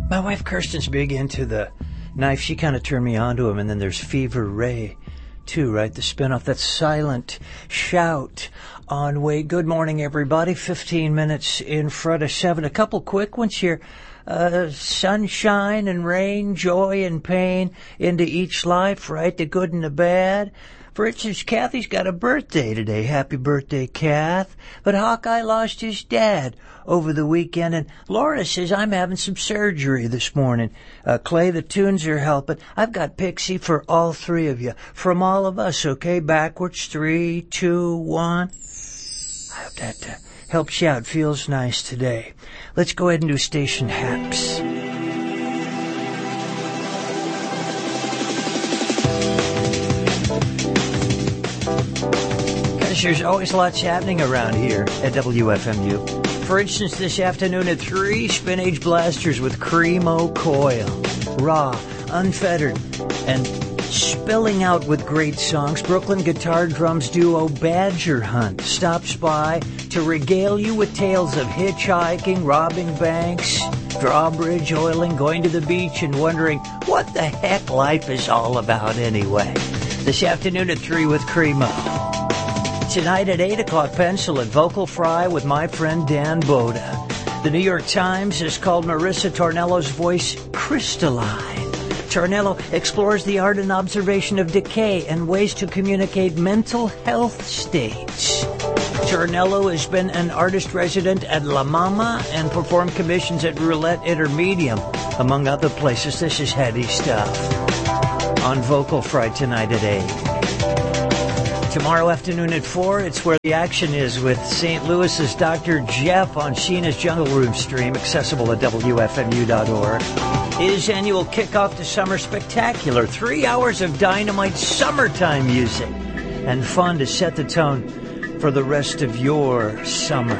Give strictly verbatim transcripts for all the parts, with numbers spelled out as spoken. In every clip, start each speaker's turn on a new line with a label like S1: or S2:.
S1: My wife Kirsten's big into the knife. She kind of turned me on to him. And then there's Fever Ray, too, right? The spinoff. That's Silent Shout on Way. Good morning, everybody. fifteen minutes in front of seven. A couple quick ones here. Uh, sunshine and rain, joy and pain into each life, right? The good and the bad. For instance, Kathy's got a birthday today. Happy birthday, Kath. But Hawkeye lost his dad over the weekend, and Laura says, I'm having some surgery this morning. Uh, Clay, the tunes are helping. I've got Pixie for all three of you. From all of us, okay? Backwards, three, two, one. I hope that uh, helps you out. Feels nice today. Let's go ahead and do station haps. There's always lots happening around here at W F M U. For instance, this afternoon at three, Spin-Age Blasters with Cremo Coil. Raw, unfettered, and spilling out with great songs. Brooklyn guitar drums duo Badger Hunt stops by to regale you with tales of hitchhiking, robbing banks, drawbridge oiling, going to the beach, and wondering what the heck life is all about anyway. This afternoon at three with Cremo. Tonight at eight o'clock, Pencil at Vocal Fry with my friend Dan Boda. The New York Times has called Marissa Tornello's voice crystalline. Tornello explores the art and observation of decay and ways to communicate mental health states. Tornello has been an artist resident at La Mama and performed commissions at Roulette Intermedium, among other places. This is heady stuff. On Vocal Fry tonight at eight. Tomorrow afternoon at four, it's where the action is with Saint Louis's Doctor Jeff on Sheena's Jungle Room stream, accessible at W F M U dot org. His annual kickoff to Summer Spectacular, three hours of dynamite summertime music and fun to set the tone for the rest of your summer.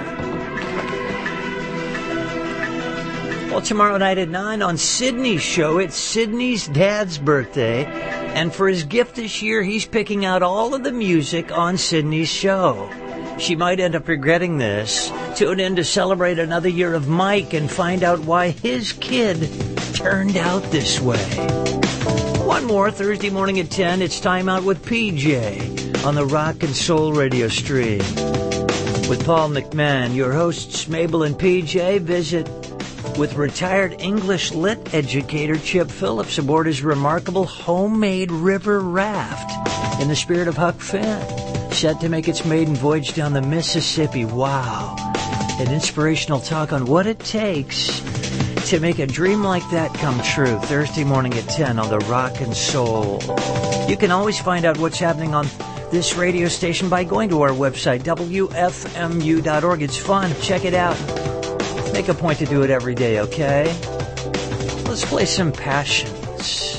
S1: Well, tomorrow night at nine on Sydney's show, it's Sydney's dad's birthday. And for his gift this year, he's picking out all of the music on Sydney's show. She might end up regretting this. Tune in to celebrate another year of Mike and find out why his kid turned out this way. One more, Thursday morning at ten, it's Time Out with P J on the Rock and Soul radio stream. With Paul McMahon, your hosts Mabel and P J visit with retired English lit educator Chip Phillips aboard his remarkable homemade river raft in the spirit of Huck Finn, set to make its maiden voyage down the Mississippi. Wow. An inspirational talk on what it takes to make a dream like that come true. Thursday morning at ten on the Rock and Soul. You can always find out what's happening on this radio station by going to our website, W F M U dot org. It's fun. Check it out. Make a point to do it every day, okay? Let's play some Passions.